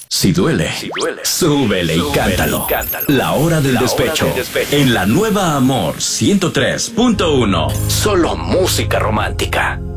Si duele, súbele y cántalo. La hora del despecho. En la nueva Amor 103.1. Solo música romántica.